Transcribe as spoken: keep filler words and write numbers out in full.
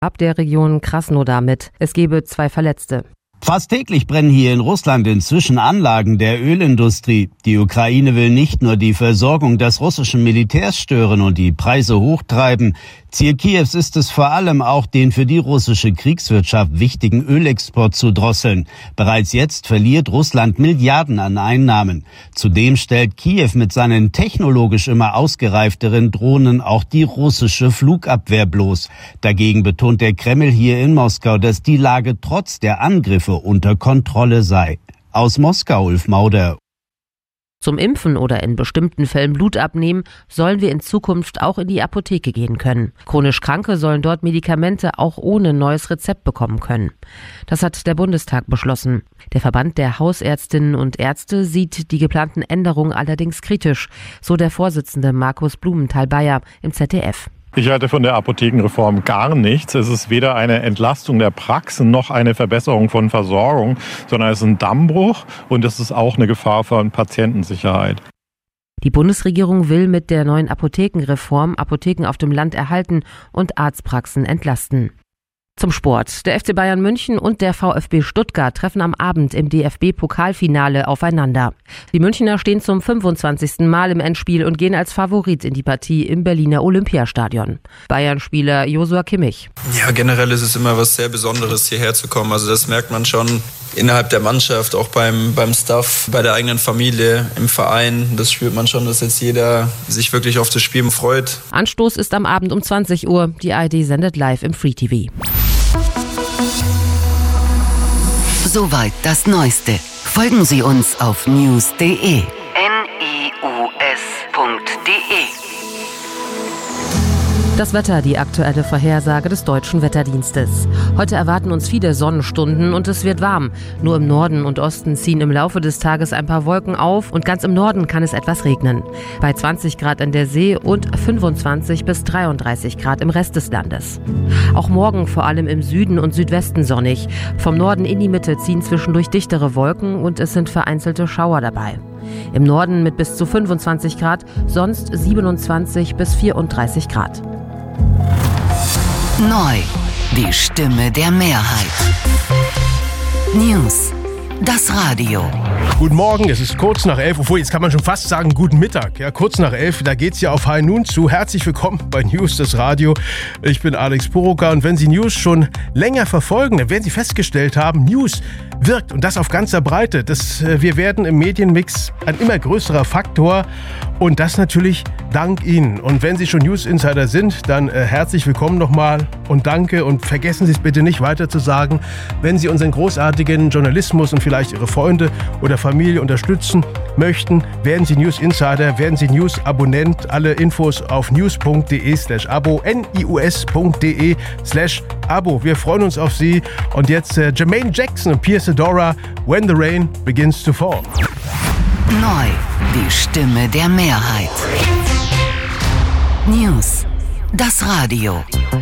ab der Region Krasnodar mit. Es gebe zwei Verletzte. Fast täglich brennen hier in Russland inzwischen Anlagen der Ölindustrie. Die Ukraine will nicht nur die Versorgung des russischen Militärs stören und die Preise hochtreiben. Ziel Kiews ist es vor allem auch, den für die russische Kriegswirtschaft wichtigen Ölexport zu drosseln. Bereits jetzt verliert Russland Milliarden an Einnahmen. Zudem stellt Kiew mit seinen technologisch immer ausgereifteren Drohnen auch die russische Flugabwehr bloß. Dagegen betont der Kreml hier in Moskau, dass die Lage trotz der Angriffe unter Kontrolle sei. Aus Moskau, Ulf Mauder. Zum Impfen oder in bestimmten Fällen Blut abnehmen, sollen wir in Zukunft auch in die Apotheke gehen können. Chronisch Kranke sollen dort Medikamente auch ohne neues Rezept bekommen können. Das hat der Bundestag beschlossen. Der Verband der Hausärztinnen und Ärzte sieht die geplanten Änderungen allerdings kritisch, so der Vorsitzende Markus Blumenthal-Bayer im Z D F. Ich halte von der Apothekenreform gar nichts. Es ist weder eine Entlastung der Praxen noch eine Verbesserung von Versorgung, sondern es ist ein Dammbruch und es ist auch eine Gefahr für Patientensicherheit. Die Bundesregierung will mit der neuen Apothekenreform Apotheken auf dem Land erhalten und Arztpraxen entlasten. Zum Sport. Der F C Bayern München und der VfB Stuttgart treffen am Abend im D F B-Pokalfinale aufeinander. Die Münchner stehen zum fünfundzwanzigsten Mal im Endspiel und gehen als Favorit in die Partie im Berliner Olympiastadion. Bayern-Spieler Joshua Kimmich. Ja, generell ist es immer was sehr Besonderes, hierher zu kommen. Also das merkt man schon innerhalb der Mannschaft, auch beim, beim Staff, bei der eigenen Familie, im Verein. Das spürt man schon, dass jetzt jeder sich wirklich auf das Spiel freut. Anstoß ist am Abend um zwanzig Uhr. Die A R D sendet live im Free T V. Soweit das Neueste. Folgen Sie uns auf news punkt de. N I U S punkt de. Das Wetter, die aktuelle Vorhersage des Deutschen Wetterdienstes. Heute erwarten uns viele Sonnenstunden und es wird warm. Nur im Norden und Osten ziehen im Laufe des Tages ein paar Wolken auf und ganz im Norden kann es etwas regnen. Bei zwanzig Grad an der See und fünfundzwanzig bis dreiunddreißig Grad im Rest des Landes. Auch morgen vor allem im Süden und Südwesten sonnig. Vom Norden in die Mitte ziehen zwischendurch dichtere Wolken und es sind vereinzelte Schauer dabei. Im Norden mit bis zu fünfundzwanzig Grad, sonst siebenundzwanzig bis vierunddreißig Grad. Neu, die Stimme der Mehrheit. News, das Radio. Guten Morgen, es ist kurz nach elf, obwohl jetzt kann man schon fast sagen, guten Mittag. Ja, kurz nach elf, da geht's ja auf High Noon zu. Herzlich willkommen bei News, das Radio. Ich bin Alex Poroka und wenn Sie News schon länger verfolgen, dann werden Sie festgestellt haben, News wirkt und das auf ganzer Breite. Das, wir werden im Medienmix ein immer größerer Faktor und das natürlich dank Ihnen. Und wenn Sie schon News Insider sind, dann äh, herzlich willkommen nochmal und danke und vergessen Sie es bitte nicht weiter zu sagen, wenn Sie unseren großartigen Journalismus und vielleicht Ihre Freunde oder Familie unterstützen möchten, werden Sie News Insider, werden Sie News Abonnent. Alle Infos auf news punkt de slash abo, N I U S punkt de slash abo. Wir freuen uns auf Sie. Und jetzt äh, Jermaine Jackson und Pierce Adora, When the Rain Begins to Fall. Neu, die Stimme der Mehrheit. News, das Radio.